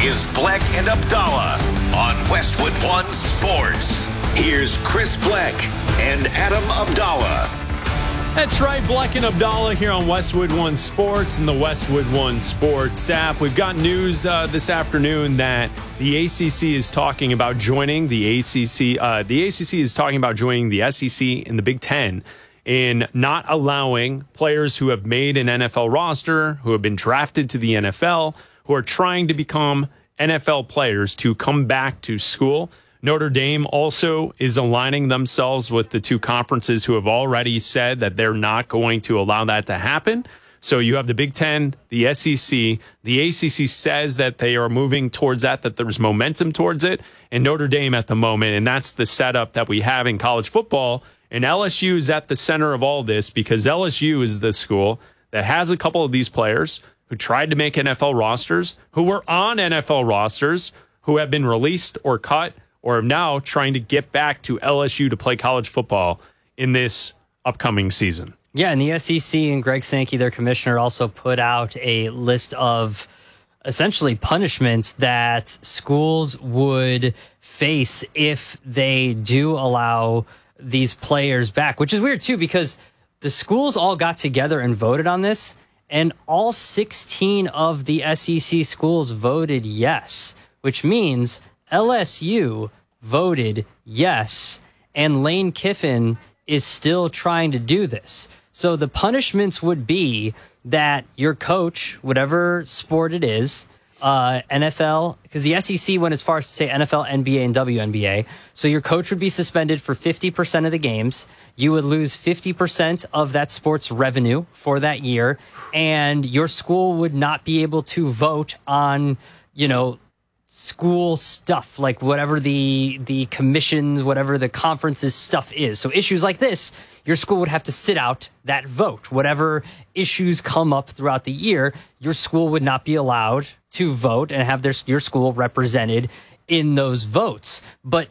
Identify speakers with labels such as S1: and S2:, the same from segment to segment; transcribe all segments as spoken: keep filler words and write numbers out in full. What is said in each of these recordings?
S1: is Bleck and Abdallah on Westwood One Sports. Here's Chris Bleck and Adam Abdallah.
S2: That's right, Bleck and Abdallah here on Westwood One Sports and the Westwood One Sports app. We've got news uh, this afternoon that the A C C is talking about joining the A C C. Uh, the A C C is talking about joining the S E C and the Big Ten in not allowing players who have made an N F L roster, who have been drafted to the N F L, who are trying to become N F L players to come back to school. Notre Dame also is aligning themselves with the two conferences who have already said that they're not going to allow that to happen. So you have the Big Ten, the S E C, the A C C says that they are moving towards that, that there's momentum towards it, and Notre Dame at the moment. And that's the setup that we have in college football. And L S U is at the center of all this because L S U is the school that has a couple of these players who tried to make N F L rosters, who were on N F L rosters, who have been released or cut, or are now trying to get back to L S U to play college football in this upcoming season.
S3: Yeah, and the S E C and Greg Sankey, their commissioner, also put out a list of essentially punishments that schools would face if they do allow these players back, which is weird too, because the schools all got together and voted on this, and all sixteen of the S E C schools voted yes, which means L S U voted yes, and Lane Kiffin is still trying to do this. So the punishments would be that your coach, whatever sport it is, uh, N F L, because the S E C went as far as to say N F L, N B A, and W N B A. So your coach would be suspended for fifty percent of the games. You would lose fifty percent of that sport's revenue for that year, and your school would not be able to vote on, you know, school stuff, like whatever the the commissions, whatever the conference's stuff is. So issues like this, your school would have to sit out that vote. Whatever issues come up throughout the year, your school would not be allowed to vote and have their your school represented in those votes. But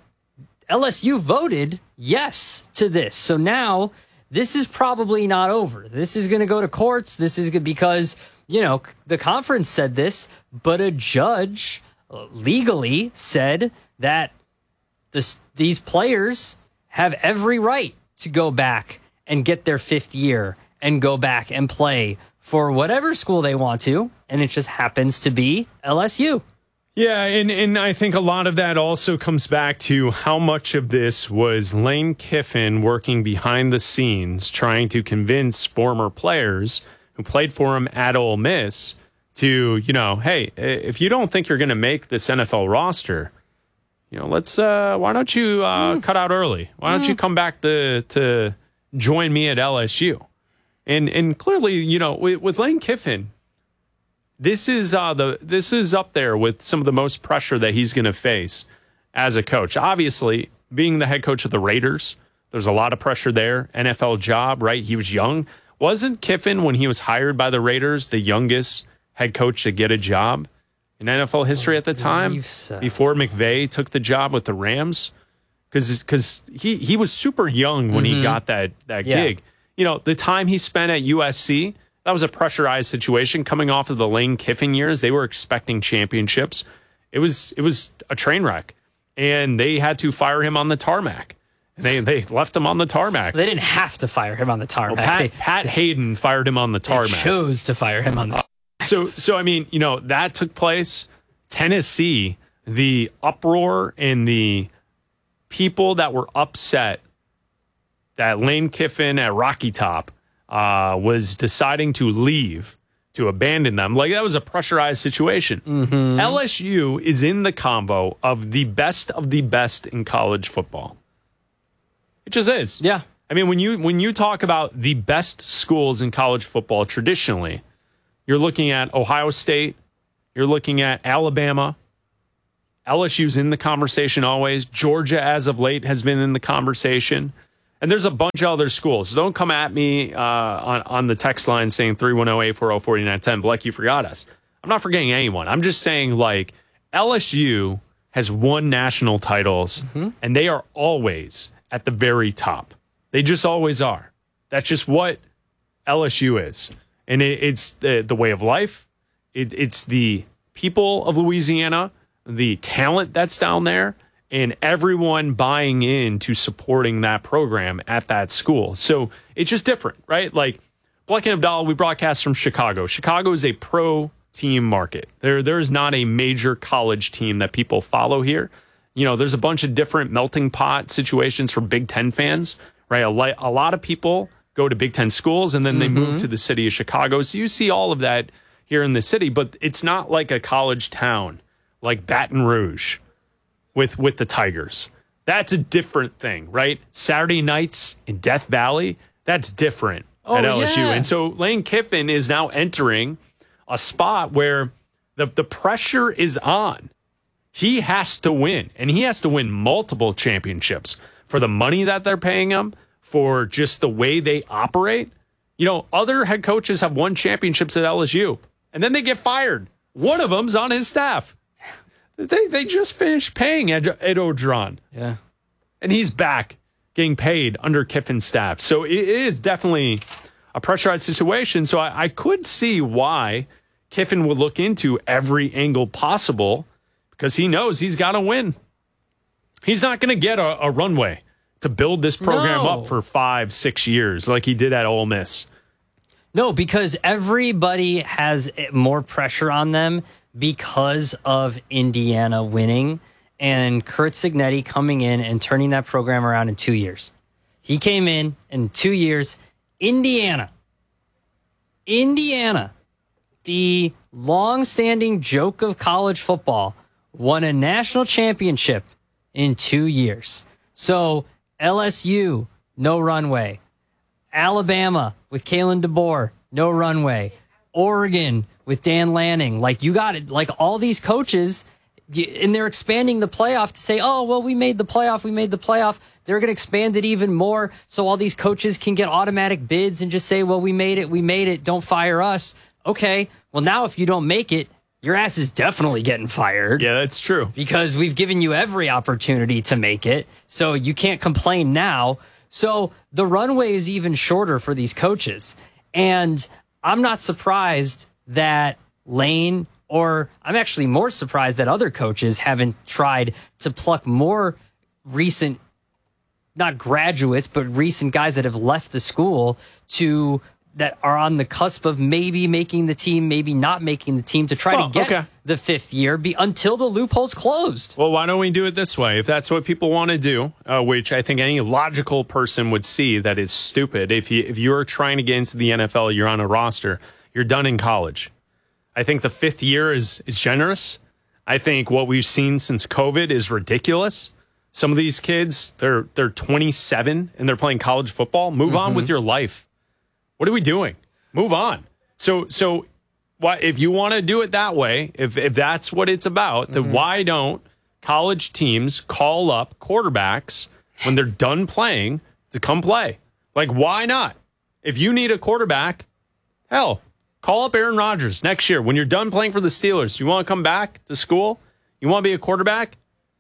S3: L S U voted yes to this. So now this is probably not over. This is going to go to courts. This is good because, you know, the conference said this, but a judge legally said that this, these players have every right to go back and get their fifth year and go back and play for whatever school they want to. And it just happens to be L S U.
S2: Yeah, and, and I think a lot of that also comes back to how much of this was Lane Kiffin working behind the scenes trying to convince former players who played for him at Ole Miss to, you know, hey, if you don't think you're going to make this N F L roster, you know, let's, uh, why don't you uh, mm. cut out early? Why don't mm. you come back to to join me at L S U? And and clearly, you know, with, with Lane Kiffin, this is uh, the this is up there with some of the most pressure that he's going to face as a coach. Obviously, being the head coach of the Raiders, there's a lot of pressure there. N F L job, right? He was young. Wasn't Kiffin, when he was hired by the Raiders, the youngest head coach to get a job in N F L history at the time,
S3: so. before
S2: McVay took the job with the Rams? Because because he, he was super young when mm-hmm. he got that, that yeah. gig. You know, the time he spent at U S C, that was a pressurized situation. Coming off of the Lane Kiffin years, they were expecting championships. It was it was a train wreck, and they had to fire him on the tarmac. They they left him on the tarmac.
S3: They didn't have to fire him on the tarmac.
S2: Well, Pat,
S3: they,
S2: Pat Hayden fired him on the tarmac.
S3: They chose to fire him on the tarmac.
S2: So, so I mean, you know, that took place. Tennessee, the uproar and the people that were upset that Lane Kiffin at Rocky Top uh, was deciding to leave, to abandon them. Like, that was a pressurized situation.
S3: Mm-hmm.
S2: L S U is in the combo of the best of the best in college football. It just is.
S3: Yeah.
S2: I mean, when you when you talk about the best schools in college football traditionally, you're looking at Ohio State, you're looking at Alabama. L S U's in the conversation always. Georgia, as of late, has been in the conversation. And there's a bunch of other schools. So don't come at me uh, on, on the text line saying three one zero, eight four zero, four nine one zero. Bleck, you forgot us. I'm not forgetting anyone. I'm just saying, like, L S U has won national titles, mm-hmm. and they are always at the very top. They just always are. That's just what L S U is. And it, it's the, the way of life. It, it's the people of Louisiana, the talent that's down there, and everyone buying into supporting that program at that school. So it's just different, right? Like Black and Abdallah, we broadcast from Chicago. Chicago is a pro team market. There, there's not a major college team that people follow here. You know, there's a bunch of different melting pot situations for Big Ten fans, right? A, li- a lot of people go to Big Ten schools and then they mm-hmm. move to the city of Chicago. So you see all of that here in the city, but it's not like a college town like Baton Rouge with, with the Tigers. That's a different thing, right? Saturday nights in Death Valley, that's different oh, at L S U. Yeah. And so Lane Kiffin is now entering a spot where the, the pressure is on. He has to win, and he has to win multiple championships for the money that they're paying him, for just the way they operate. You know, other head coaches have won championships at L S U, and then they get fired. One of them's on his staff. They they just finished paying Ed, Ed Orgeron.
S3: Yeah.
S2: And he's back getting paid under Kiffin's staff. So it is definitely a pressurized situation. So I, I could see why Kiffin would look into every angle possible, because he knows he's got to win. He's not going to get a, a runway to build this program
S3: no.
S2: up for five, six years like he did at Ole Miss.
S3: No, because everybody has more pressure on them because of Indiana winning and Curt Cignetti coming in and turning that program around in two years. He came in in two years. Indiana. Indiana, the long-standing joke of college football, won a national championship in two years. So L S U, no runway. Alabama with Kalen DeBoer, no runway. Oregon with Dan Lanning. Like, you got it. Like, all these coaches, and they're expanding the playoff to say, oh, well, we made the playoff. We made the playoff. They're going to expand it even more so all these coaches can get automatic bids and just say, well, we made it. We made it. Don't fire us. Okay. Well, now if you don't make it, your ass is definitely getting fired.
S2: Yeah, that's true.
S3: Because we've given you every opportunity to make it. So you can't complain now. So the runway is even shorter for these coaches. And I'm not surprised that Lane, or I'm actually more surprised that other coaches haven't tried to pluck more recent, not graduates, but recent guys that have left the school to that are on the cusp of maybe making the team, maybe not making the team, to try
S2: well,
S3: to get
S2: okay.
S3: the fifth year be, until the loophole's closed.
S2: Well, why don't we do it this way? If that's what people want to do, uh, which I think any logical person would see that it's stupid. If you if you're trying to get into the N F L, you're on a roster, you're done in college. I think the fifth year is is generous. I think what we've seen since COVID is ridiculous. Some of these kids, they're they're twenty-seven and they're playing college football. Move mm-hmm. on with your life. What are we doing? Move on. So, so why, if you want to do it that way, if if that's what it's about, then mm-hmm. why don't college teams call up quarterbacks when they're done playing to come play? Like, why not? If you need a quarterback, hell, call up Aaron Rodgers next year. When you're done playing for the Steelers, you want to come back to school? You want to be a quarterback?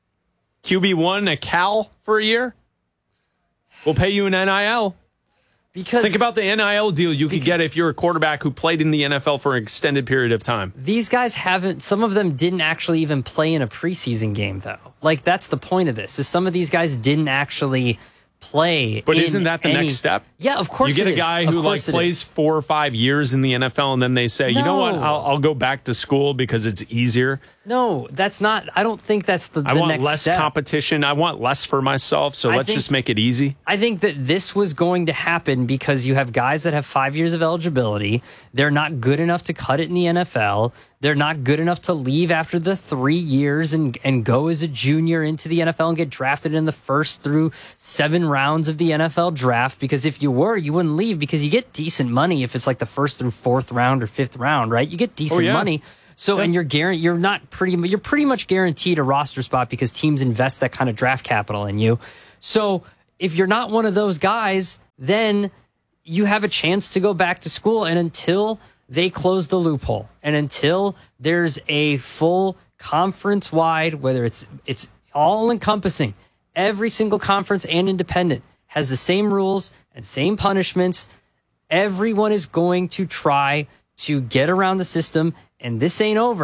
S2: Q B one at Cal for a year? We'll pay you an N I L. Because think about the N I L deal you could get if you're a quarterback who played in the N F L for an extended period of time.
S3: These guys haven't, some of them didn't actually even play in a preseason game, though. Like, that's the point of this, is some of these guys didn't actually play.
S2: But isn't that the any, next step?
S3: Yeah, of course.
S2: You get
S3: it
S2: a guy
S3: is.
S2: who like plays four or five years in the N F L, and then they say,
S3: no.
S2: you know what, I'll, I'll go back to school because it's easier.
S3: No, that's not. I don't think that's the, the
S2: I want
S3: next
S2: less
S3: step.
S2: competition. I want less for myself. So
S3: I
S2: let's
S3: think,
S2: just make it easy.
S3: I think that this was going to happen because you have guys that have five years of eligibility. They're not good enough to cut it in the N F L. They're not good enough to leave after the three years and, and go as a junior into the N F L and get drafted in the first through seven rounds of the N F L draft. Because if you were, you wouldn't leave, because you get decent money if it's like the first through fourth round or fifth round, right? You get decent
S2: oh, yeah.
S3: money. So,
S2: yeah.
S3: and you're guaranteed, you're not pretty, you're pretty much guaranteed a roster spot because teams invest that kind of draft capital in you. So if you're not one of those guys, then you have a chance to go back to school. And until they close the loophole, and until there's a full conference wide, whether it's, it's all encompassing, every single conference and independent has the same rules and same punishments. Everyone is going to try to get around the system. And this ain't over.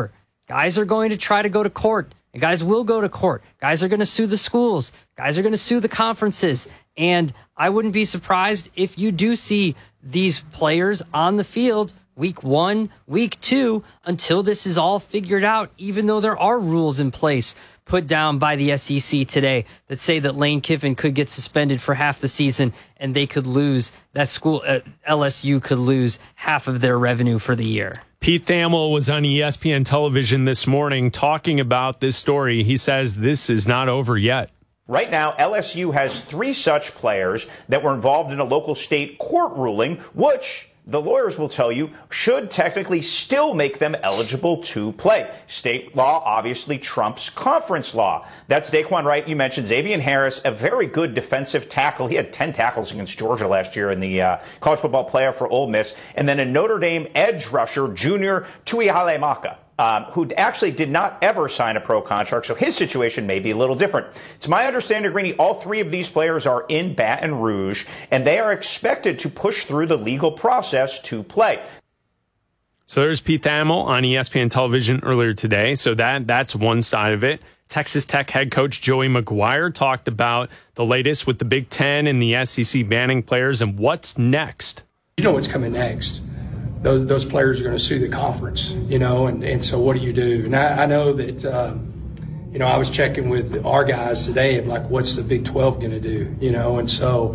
S3: guys are going to try to go to court. And guys will go to court. Guys are going to sue the schools. Guys are going to sue the conferences. And I wouldn't be surprised if you do see these players on the field week one, week two, until this is all figured out, even though there are rules in place put down by the S E C today that say that Lane Kiffin could get suspended for half the season and they could lose, that school, uh, L S U could lose half of their revenue for the year.
S2: Pete Thamel was on E S P N television this morning talking about this story. He says this is not over yet.
S4: Right now, L S U has three such players that were involved in a local state court ruling, which the lawyers will tell you should technically still make them eligible to play. State law obviously trumps conference law. That's Daquan Wright. You mentioned Xavier Harris, a very good defensive tackle. He had ten tackles against Georgia last year in the uh, college football playoff for Ole Miss. And then a Notre Dame edge rusher, junior Tui Halemaka. Um, who actually did not ever sign a pro contract, so his situation may be a little different. It's my understanding, Greeny, all three of these players are in Baton Rouge, and they are expected to push through the legal process to play.
S2: So there's Pete Thamel on E S P N television earlier today. So that that's one side of it. Texas Tech head coach Joey McGuire talked about the latest with the Big Ten and the S E C banning players and what's next.
S5: You know what's coming next. Those those players are going to sue the conference, you know, and, and so what do you do? And I, I know that, um, you know, I was checking with our guys today of like, what's the Big twelve going to do, you know? And so,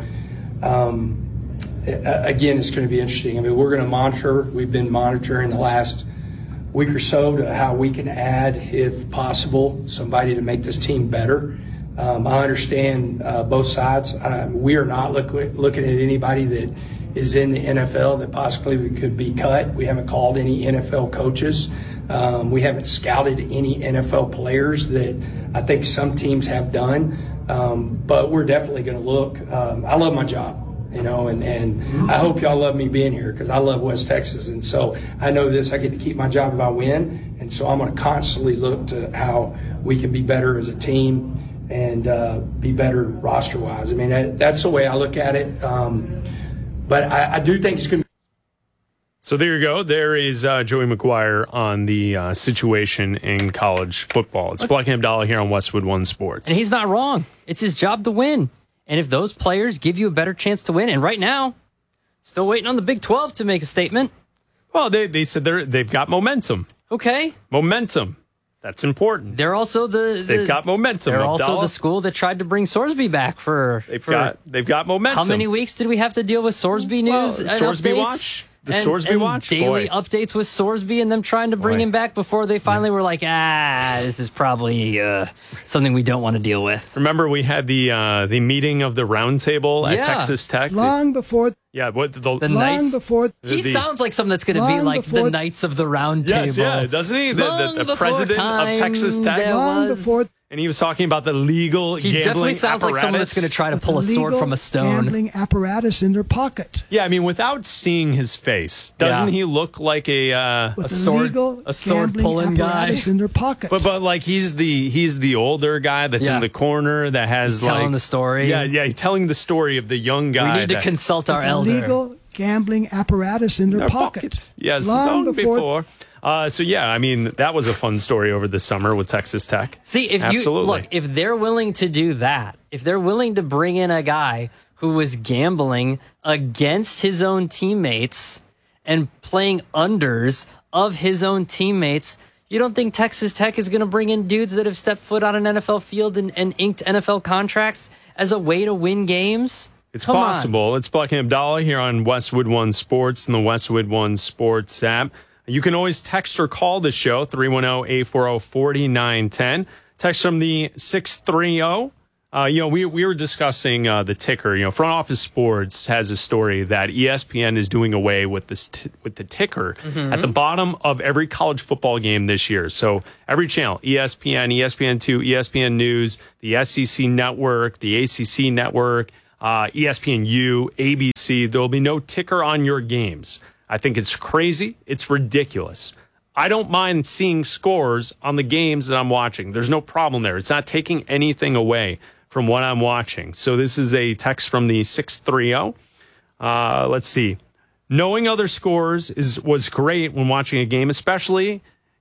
S5: um, again, it's going to be interesting. I mean, we're going to monitor. We've been monitoring the last week or so to how we can add, if possible, somebody to make this team better. Um, I understand uh, both sides. Uh, we are not look, looking at anybody that is in the N F L that possibly could be cut. We haven't called any N F L coaches. Um, we haven't scouted any N F L players that I think some teams have done. Um, but we're definitely going to look. Um, I love my job, you know, and, and I hope y'all love me being here because I love West Texas. And so I know this, I get to keep my job if I win. And so I'm going to constantly look to how we can be better as a team and uh, be better roster-wise. I mean, that, that's the way I look at it. Um, But I, I do think it's going to be.
S2: So there you go. There is uh, Joey McGuire on the uh, situation in college football. It's Black and Abdallah here on Westwood One Sports.
S3: And he's not wrong. It's his job to win. And if those players give you a better chance to win, and right now, still waiting on the Big twelve to make a statement.
S2: Well, they, they said they're, they've got momentum.
S3: Okay.
S2: Momentum. That's important.
S3: They're also the, the
S2: they've got momentum.
S3: They're
S2: Abdallah.
S3: also the school that tried to bring Sorsby back for.
S2: They've
S3: for,
S2: got they've got momentum.
S3: How many weeks did we have to deal with Sorsby news?
S2: Well,
S3: and
S2: Sorsby
S3: updates?
S2: watch. The
S3: and,
S2: Sorsby
S3: and
S2: watch.
S3: Daily
S2: Boy.
S3: updates with Sorsby and them trying to bring
S2: Boy.
S3: him back before they finally yeah. were like, ah, this is probably uh, something we don't want to deal with.
S2: Remember, we had the uh, the meeting of the roundtable at
S3: yeah.
S2: Texas Tech.
S6: Long before.
S2: Yeah, what the,
S3: the
S6: long
S3: Knights
S6: before.
S3: He
S2: the,
S3: sounds like something that's going to be like
S6: before,
S3: the Knights of the Round
S2: yes,
S3: Table.
S2: Yeah, doesn't he? The, the, the president of Texas Tech.
S6: Long
S3: was.
S6: before.
S2: And he was talking about the legal
S3: he
S2: gambling
S3: definitely sounds
S2: apparatus.
S3: like someone that's going to try to pull a sword
S6: legal
S3: from a stone.
S6: Gambling apparatus in their pocket.
S2: Yeah, I mean, without seeing his face, doesn't
S3: Yeah.
S2: he look like a uh,
S6: With
S3: a sword,
S6: legal
S3: a sword
S6: gambling
S3: pulling guy?
S6: apparatus in their pocket.
S2: But but like he's the he's the older guy that's
S3: Yeah.
S2: in the corner that has
S3: He's
S2: like
S3: telling the story.
S2: Yeah, yeah, he's telling the story of the young guy.
S3: We need to
S2: that,
S3: consult our
S6: With
S3: elder.
S6: legal gambling apparatus in their,
S2: their
S6: pocket.
S2: pockets. Yes,
S6: long,
S2: long
S6: before.
S2: before. Uh, so yeah, I mean that was a fun story over the summer with Texas Tech.
S3: See, if
S2: Absolutely.
S3: you look, if they're willing to do that, if they're willing to bring in a guy who was gambling against his own teammates and playing unders of his own teammates, you don't think Texas Tech is going to bring in dudes that have stepped foot on an N F L field and, and inked N F L contracts as a way to win games?
S2: It's
S3: Come
S2: possible.
S3: on.
S2: It's Black and Abdallah here on Westwood One Sports and the Westwood One Sports app. You can always text or call the show, three one zero, eight four zero, four nine one zero. Text from the six three zero. Uh, you know, we we were discussing uh, the ticker. You know, Front Office Sports has a story that E S P N is doing away with this t- with the ticker mm-hmm. at the bottom of every college football game this year. So every channel, E S P N, E S P N two, E S P N News, the S E C Network, the A C C Network, uh, E S P N U, A B C, there will be no ticker on your games. I think it's crazy. It's ridiculous. I don't mind seeing scores on the games that I'm watching. There's no problem there. It's not taking anything away from what I'm watching. So this is a text from the six three zero. Uh, let's see. Knowing other scores is was great when watching a game, especially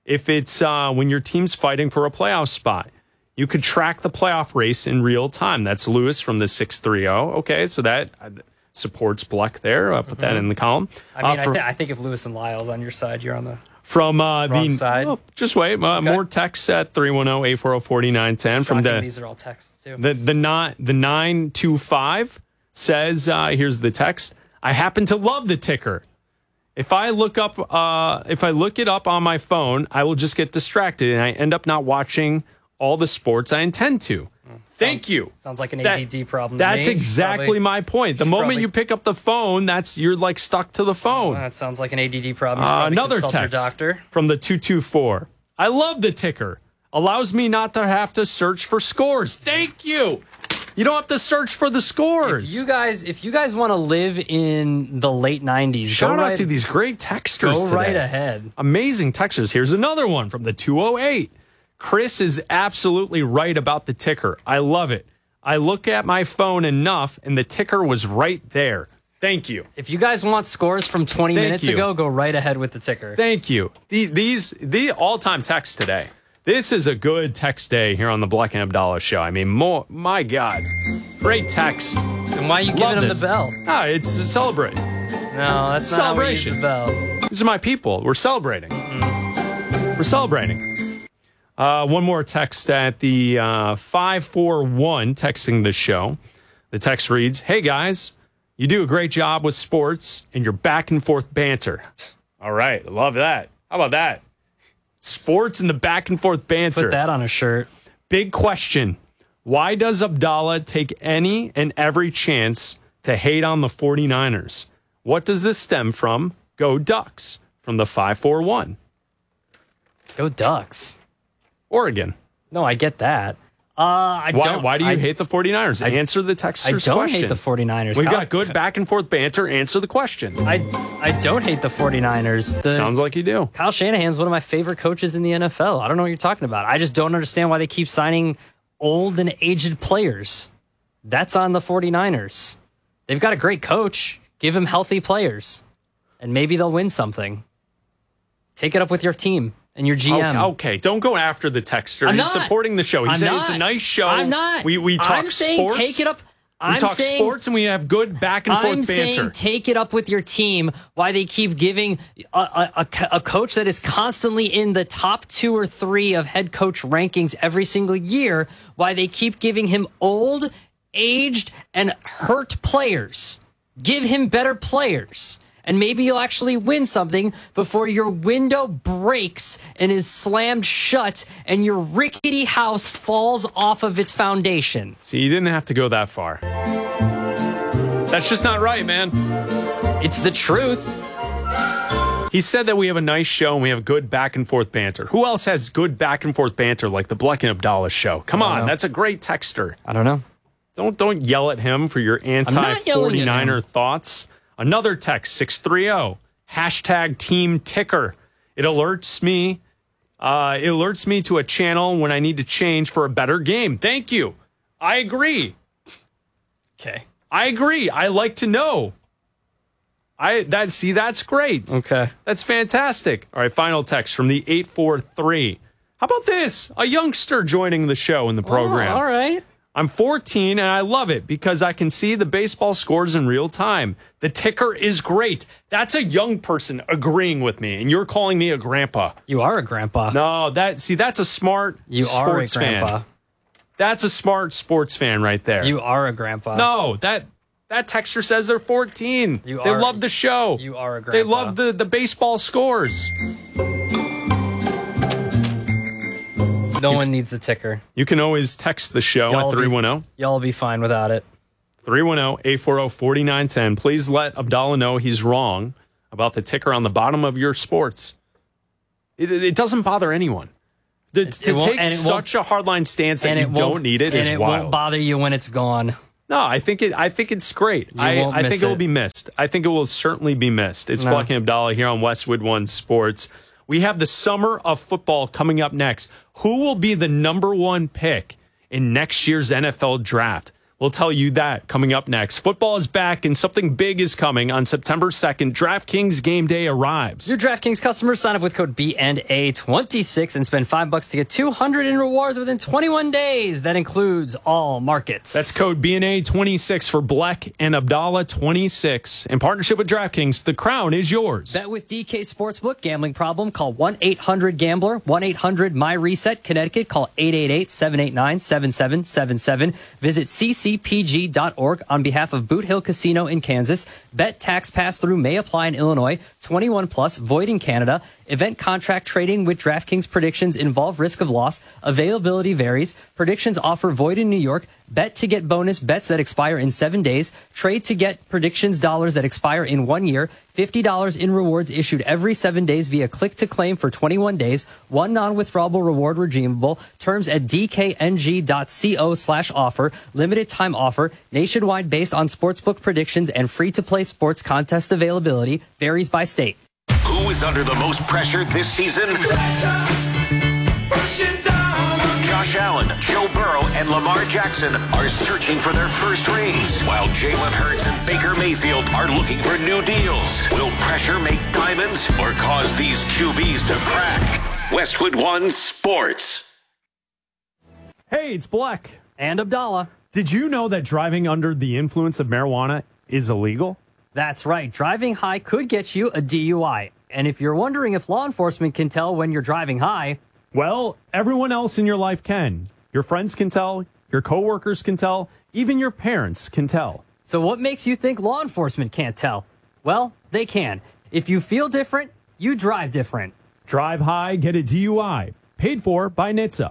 S2: if it's uh, when your team's fighting for a playoff spot. You could track the playoff race in real time. That's Lewis from the six thirty. Okay, so that supports Bleck there. I'll put mm-hmm. that in the column.
S3: I mean,
S2: uh, for,
S3: I, th- I think if Lewis and Lyle's on your side, you're on the
S2: from uh,
S3: wrong
S2: the
S3: side.
S2: Oh, just wait. Uh,
S3: okay.
S2: More texts at three one zero, eight four zero, four nine one zero. From the
S3: these are all texts too.
S2: The the nine the nine two five says uh, here's the text. I happen to love the ticker. If I look up, uh, if I look it up on my phone, I will just get distracted and I end up not watching all the sports I intend to. Mm, Thank
S3: sounds,
S2: you.
S3: Sounds like an
S2: that,
S3: A D D problem.
S2: That's
S3: to me.
S2: exactly
S3: probably,
S2: my point. The moment
S3: probably,
S2: you pick up the phone, that's you're like stuck to the phone.
S3: Well, that sounds like an A D D problem.
S2: Uh, another
S3: text
S2: text
S3: doctor.
S2: from the two two four. I love the ticker. Allows me not to have to search for scores. Thank you. You don't have to search for the scores.
S3: If you guys, if you guys want to live in the late nineties,
S2: shout
S3: go
S2: out
S3: right,
S2: to these great texters
S3: Go
S2: today.
S3: right ahead.
S2: Amazing texters. Here's another one from the two oh eight. Chris is absolutely right about the ticker. I love it. I look at my phone enough, and the ticker was right there. Thank you.
S3: If you guys want scores from twenty
S2: Thank
S3: minutes
S2: you.
S3: ago, go right ahead with the ticker.
S2: Thank you. These, these the all-time texts today. This is a good text day here on the Bleck and Abdallah show. I mean, more, my God, great text.
S3: And why are you
S2: Love
S3: giving them
S2: this.
S3: the bell?
S2: Ah, it's a celebrate.
S3: No, that's not
S2: Celebration.
S3: how we use the bell.
S2: These are my people. We're celebrating. Mm-hmm. We're celebrating. Uh, one more text at the uh, five four one texting the show. The text reads, "Hey guys, you do a great job with sports and your back and forth banter." All right, love that. How about that? Sports and the back and forth banter.
S3: Put that on a shirt.
S2: Big question. Why does Abdallah take any and every chance to hate on the 49ers? What does this stem from? Go Ducks from the five four one.
S3: Go Ducks.
S2: Oregon.
S3: No, I get that. Uh, I
S2: why,
S3: don't,
S2: why do you
S3: I,
S2: hate the 49ers?
S3: I,
S2: Answer the texter's
S3: I don't
S2: question.
S3: hate the 49ers.
S2: We've
S3: Kyle,
S2: got good back and forth banter. Answer the question.
S3: I I don't hate the 49ers. The,
S2: Sounds like you do.
S3: Kyle Shanahan's one of my favorite coaches in the N F L. I don't know what you're talking about. I just don't understand why they keep signing old and aged players. That's on the 49ers. They've got a great coach. Give him healthy players, and maybe they'll win something. Take it up with your team and your G M.
S2: Okay, okay. Don't go after the texter.
S3: I'm
S2: He's
S3: not.
S2: supporting the show. He
S3: I'm
S2: said
S3: not.
S2: it's a nice show.
S3: I'm not.
S2: We we talk
S3: I'm saying
S2: sports.
S3: take it up.
S2: We
S3: I'm
S2: talk
S3: saying,
S2: sports and we have good back and forth
S3: I'm
S2: banter.
S3: saying take it up with your team. Why they keep giving a, a, a, a coach that is constantly in the top two or three of head coach rankings every single year, why they keep giving him old, aged, and hurt players. Give him better players. And maybe you'll actually win something before your window breaks and is slammed shut and your rickety house falls off of its foundation.
S2: See, you didn't have to go that far. That's just not right, man.
S3: It's the truth.
S2: He said that we have a nice show and we have good back and forth banter. Who else has good back and forth banter like the Bleck and Abdallah show? Come on,
S3: know.
S2: that's a great texter.
S3: I don't know.
S2: Don't don't yell at him for your anti 49er thoughts. Another text, six three zero, hashtag team ticker. It alerts me. Uh, it alerts me to a channel when I need to change for a better game. Thank you. I agree.
S3: Okay.
S2: I agree. I like to know. I that see that's great.
S3: Okay.
S2: That's fantastic. All right, final text from the eight four three. How about this? A youngster joining the show in the program.
S3: Oh, all right.
S2: I'm fourteen and I love it because I can see the baseball scores in real time. The ticker is great. That's a young person agreeing with me, and you're calling me a grandpa.
S3: You are a grandpa.
S2: No, that see that's a smart
S3: you
S2: sports
S3: are a grandpa.
S2: fan. That's a smart sports fan right there.
S3: You are a grandpa.
S2: No, that that texter says they're fourteen.
S3: You
S2: they
S3: are,
S2: love the show.
S3: You are a grandpa.
S2: They love the, the baseball scores.
S3: No one needs a ticker.
S2: You can always text the show
S3: Y'all
S2: at three one zero.
S3: Y'all will be fine without it.
S2: three one zero, eight four zero, four nine one zero. Please let Abdallah know he's wrong about the ticker on the bottom of your sports. It, it doesn't bother anyone. The, to take such a hardline stance that you don't need it is
S3: and it
S2: wild.
S3: won't bother you when it's gone.
S2: No, I think it. I think it's great.
S3: You
S2: I,
S3: won't
S2: I
S3: miss
S2: think it will
S3: it.
S2: be missed. I think it will certainly be missed. It's
S3: No.
S2: Bleck and Abdallah here on Westwood One Sports. We have the summer of football coming up next. Who will be the number one pick in next year's N F L draft? We'll tell you that coming up next. Football is back and something big is coming on September second. DraftKings Game Day arrives.
S3: Your DraftKings customers sign up with code B N A twenty-six and spend five bucks to get two hundred in rewards within twenty-one days. That includes all markets.
S2: That's code B N A twenty-six for Bleck and Abdallah twenty-six. In partnership with DraftKings, the crown is yours.
S3: Bet with D K Sportsbook. Gambling problem? Call one eight hundred gambler. one eight hundred my reset. Connecticut. Call eight eight eight, seven eight nine, seven seven seven seven. Visit C C C P G dot org on behalf of Boot Hill Casino in Kansas. Bet tax pass-through may apply in Illinois. twenty-one plus, void in Canada. Event contract trading with DraftKings predictions involve risk of loss. Availability varies. Predictions offer void in New York. Bet to get bonus bets that expire in seven days. Trade to get predictions dollars that expire in one year. fifty dollars in rewards issued every seven days via click to claim for twenty-one days. One non-withdrawable reward redeemable. Terms at D K N G dot co slash offer. Limited time offer. Nationwide based on sportsbook predictions and free-to-play sports contest availability. Varies by state.
S1: Who is under the most pressure this season? Josh Allen, Joe Burrow, and Lamar Jackson are searching for their first rings, while Jalen Hurts and Baker Mayfield are looking for new deals. Will pressure make diamonds or cause these Q Bs to crack? Westwood One Sports.
S2: Hey, it's Bleck.
S3: And Abdallah.
S2: Did you know that driving under the influence of marijuana is illegal?
S3: That's right. Driving high could get you a D U I. And if you're wondering if law enforcement can tell when you're driving high,
S2: well, everyone else in your life can. Your friends can tell, your coworkers can tell, even your parents can tell.
S3: So what makes you think law enforcement can't tell? Well, they can. If you feel different, you drive different.
S2: Drive high, get a D U I. Paid for by N H T S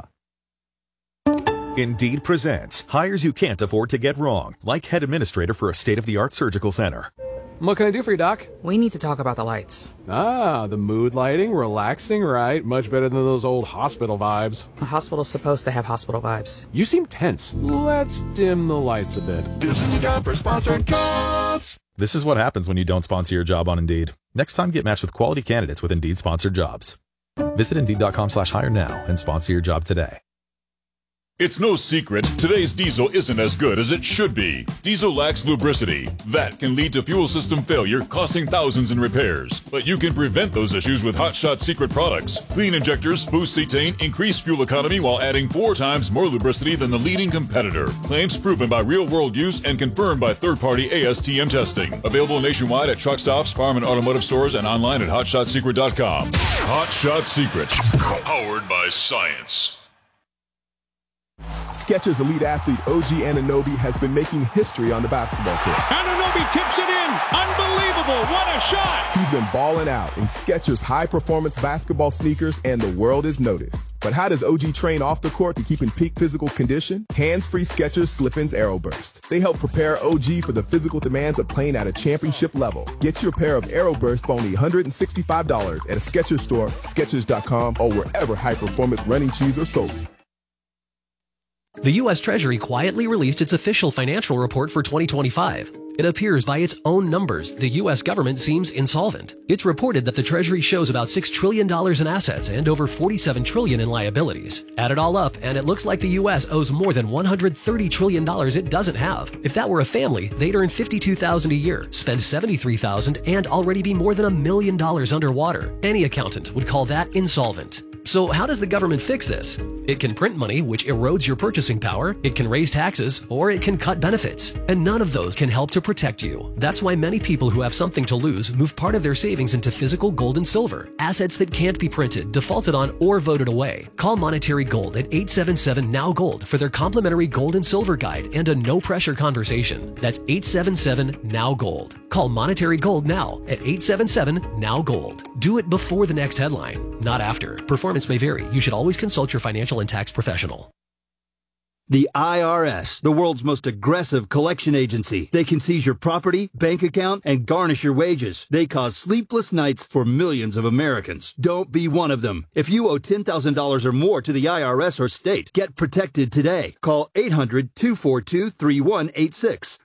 S2: A.
S7: Indeed presents hires you can't afford to get wrong, like head administrator for a state-of-the-art surgical center.
S8: What can I do for you, Doc?
S9: We need to talk about the lights.
S8: Ah, the mood lighting, relaxing, right? Much better than those old hospital vibes.
S9: A hospital's supposed to have hospital vibes.
S8: You seem tense. Let's dim the lights a bit.
S7: This is a job for sponsored jobs. This is what happens when you don't sponsor your job on Indeed. Next time, get matched with quality candidates with Indeed sponsored jobs. Visit Indeed.com slash hire now and sponsor your job today.
S10: It's no secret, today's diesel isn't as good as it should be. Diesel lacks lubricity. That can lead to fuel system failure, costing thousands in repairs. But you can prevent those issues with Hot Shot Secret products. Clean injectors, boost cetane, increase fuel economy while adding four times more lubricity than the leading competitor. Claims proven by real-world use and confirmed by third-party A S T M testing. Available nationwide at truck stops, farm and automotive stores, and online at hot shot secret dot com. Hot Shot Secret, powered by science.
S11: Skechers elite athlete O G Anunoby has been making history on the basketball court.
S12: Anunoby tips it in. Unbelievable. What a shot.
S11: He's been balling out in Skechers high-performance basketball sneakers, and the world has noticed. But how does O G train off the court to keep in peak physical condition? Hands-free Skechers Slip-ins AeroBurst. They help prepare O G for the physical demands of playing at a championship level. Get your pair of AeroBurst for only one hundred sixty-five dollars at a Skechers store, Skechers dot com, or wherever high-performance running shoes are sold.
S13: The U S Treasury quietly released its official financial report for twenty twenty-five. It appears by its own numbers, the U S government seems insolvent. It's reported that the Treasury shows about six trillion dollars in assets and over forty-seven trillion dollars in liabilities. Add it all up, and it looks like the U S owes more than one hundred thirty trillion dollars it doesn't have. If that were a family, they'd earn fifty-two thousand dollars a year, spend seventy-three thousand dollars, and already be more than a million dollars underwater. Any accountant would call that insolvent. So how does the government fix this? It can print money, which erodes your purchasing power, it can raise taxes, or it can cut benefits. And none of those can help to protect you. That's why many people who have something to lose move part of their savings into physical gold and silver, assets that can't be printed, defaulted on, or voted away. Call Monetary Gold at eight seven seven N O W Gold for their complimentary gold and silver guide and a no-pressure conversation. That's eight seven seven N O W Gold. Call Monetary Gold now at eight seven seven N O W Gold. Do it before the next headline, not after. Performance may vary. You should always consult your financial and tax professional.
S14: The I R S, the world's most aggressive collection agency. They can seize your property, bank account, and garnish your wages. They cause sleepless nights for millions of Americans. Don't be one of them. If you owe ten thousand dollars or more to the I R S or state, get protected today. Call eight hundred, two four two, three one eight six.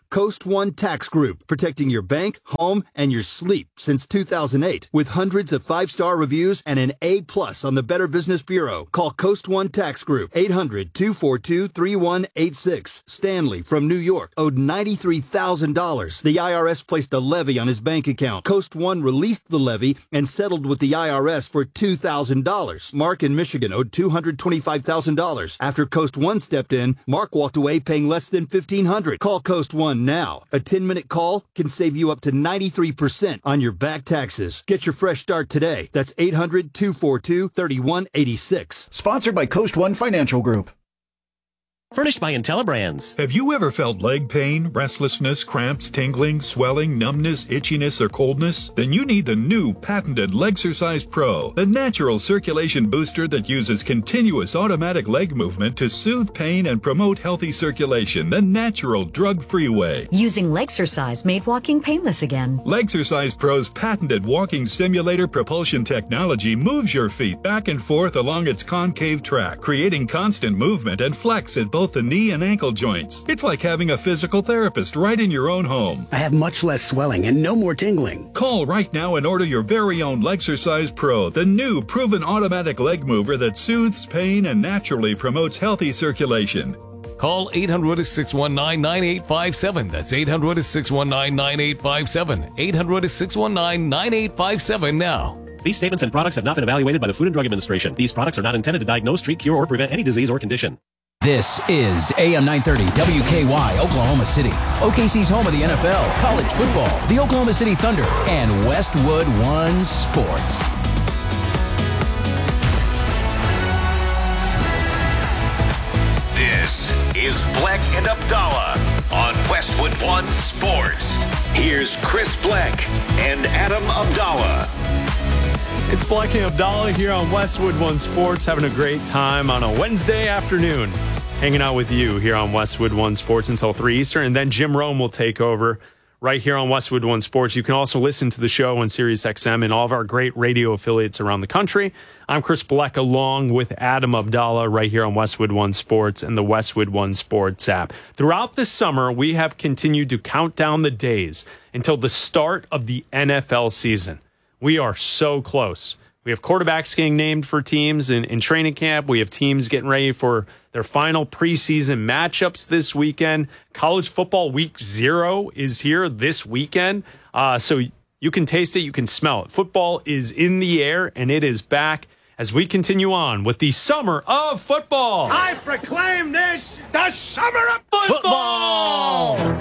S14: Coast One Tax Group, protecting your bank, home, and your sleep since two thousand eight. With hundreds of five-star reviews and an A plus on the Better Business Bureau. Call Coast One Tax Group, eight hundred, two four two, three one eight six. Stanley from New York owed ninety-three thousand dollars. The I R S placed a levy on his bank account. Coast One released the levy and settled with the I R S for two thousand dollars. Mark in Michigan owed two hundred twenty-five thousand dollars. After Coast One stepped in, Mark walked away paying less than fifteen hundred dollars. Call Coast One now. A ten-minute call can save you up to ninety-three percent on your back taxes. Get your fresh start today. That's eight hundred, two four two, three one eight six.
S15: Sponsored by Coast One Financial Group.
S16: Furnished by IntelliBrands.
S17: Have you ever felt leg pain, restlessness, cramps, tingling, swelling, numbness, itchiness, or coldness? Then you need the new patented Legsercise Pro, the natural circulation booster that uses continuous automatic leg movement to soothe pain and promote healthy circulation the natural, drug-free way.
S18: Using Legsercise made walking painless again.
S17: Legsercise Pro's patented walking simulator propulsion technology moves your feet back and forth along its concave track, creating constant movement and flex at both both the knee and ankle joints. It's like having a physical therapist right in your own home.
S15: I have much less swelling and no more tingling.
S17: Call right now and order your very own Legsercise Pro, the new proven automatic leg mover that soothes pain and naturally promotes healthy circulation.
S19: Call eight hundred, six one nine, nine eight five seven. That's eight hundred, six one nine, nine eight five seven. eight hundred, six one nine, nine eight five seven now.
S16: These statements and products have not been evaluated by the Food and Drug Administration. These products are not intended to diagnose, treat, cure, or prevent any disease or condition.
S20: This is A M nine thirty W K Y, Oklahoma City. O K C's home of the N F L, college football, the Oklahoma City Thunder, and Westwood One Sports.
S1: This is Bleck and Abdallah on Westwood One Sports. Here's Chris Bleck and Adam Abdallah.
S2: It's Bleck and Abdallah here on Westwood One Sports, having a great time on a Wednesday afternoon, hanging out with you here on Westwood One Sports until three Eastern, and then Jim Rome will take over right here on Westwood One Sports. You can also listen to the show on Sirius X M and all of our great radio affiliates around the country. I'm Chris Bleck along with Adam Abdallah right here on Westwood One Sports and the Westwood One Sports app. Throughout the summer, we have continued to count down the days until the start of the N F L season. We are so close. We have quarterbacks getting named for teams in, in training camp. We have teams getting ready for their final preseason matchups this weekend. College football week zero is here this weekend. Uh, so you can taste it. You can smell it. Football is in the air, and it is back as we continue on with the summer of football.
S12: I proclaim this the summer of football.
S2: football!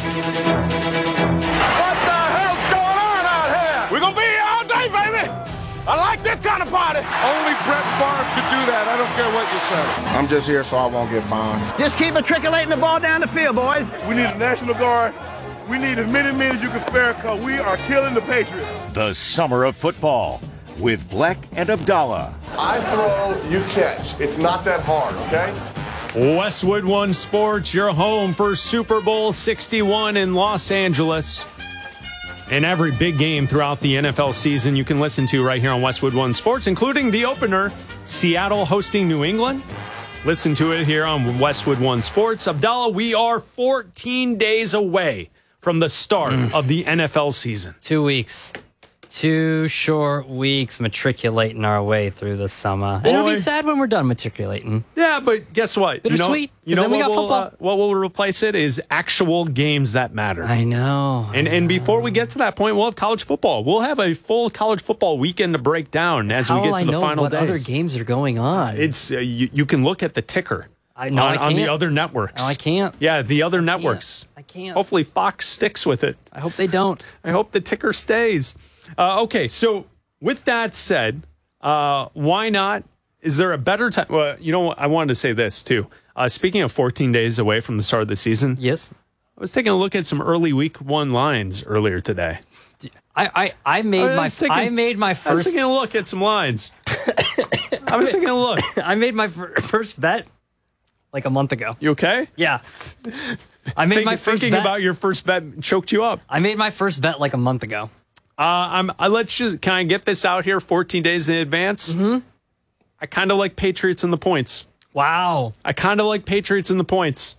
S12: What the hell's going on out here? We're going to be here all day, baby. I like this kind of party.
S21: Only Brett Favre could do that. I don't care what you say.
S22: I'm just here so I won't get fined.
S23: Just keep matriculating the ball down the field, boys.
S12: We need a National Guard. We need as many men as you can spare because we are killing the Patriots.
S1: The summer of football with Bleck and Abdallah.
S22: I throw, you catch. It's not that hard, okay?
S2: Westwood One Sports, your home for Super Bowl sixty-one in Los Angeles. And every big game throughout the N F L season you can listen to right here on Westwood One Sports, including the opener, Seattle hosting New England. Listen to it here on Westwood One Sports. Abdallah, we are fourteen days away from the start mm. of the N F L season.
S3: Two weeks. Two short weeks matriculating our way through the summer.
S2: Boy.
S3: It'll be sad when we're done matriculating.
S2: Yeah, but guess what?
S3: Bittersweet.
S2: You know, you know
S3: we
S2: what,
S3: got
S2: will,
S3: football.
S2: uh, what will replace it is actual games that matter.
S3: I know.
S2: And and before we get to that point, we'll have college football. We'll have a full college football weekend to break down as
S3: How
S2: we get to
S3: will
S2: the
S3: I know
S2: final
S3: what
S2: days.
S3: other games are going on?
S2: It's uh, you, you can look at the ticker.
S3: I know
S2: on,
S3: I
S2: on the
S3: can't.
S2: other networks.
S3: No, I can't.
S2: Yeah, the other networks.
S3: I can't.
S2: Hopefully Fox sticks with it.
S3: I hope they don't.
S2: I hope the ticker stays. Uh, okay, so with that said, uh, why not? Is there a better time? Well, you know, I wanted to say this too. Uh, speaking of fourteen days away from the start of the season,
S3: yes,
S2: I was taking a look at some early week one lines earlier today.
S3: I I, I made
S2: I
S3: my
S2: taking,
S3: I made my first.
S2: I was taking a look at some lines. I was taking a look.
S3: I made my fir- first bet like a month ago.
S2: You okay?
S3: Yeah. I made
S2: Think,
S3: my first
S2: thinking
S3: bet.
S2: about your first bet choked you up.
S3: I made my first bet like a month ago.
S2: Uh, I'm. I let's just kind of get this out here. fourteen days in advance.
S3: Mm-hmm.
S2: I kind of like Patriots in the points.
S3: Wow.
S2: I kind of like Patriots in the points.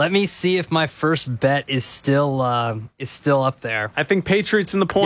S3: Let me see if my first bet is still uh, is still up there.
S2: I think Patriots in the points.